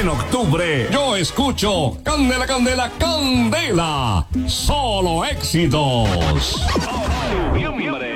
En octubre, yo escucho Candela, Candela, Candela. Solo éxitos. Noviembre.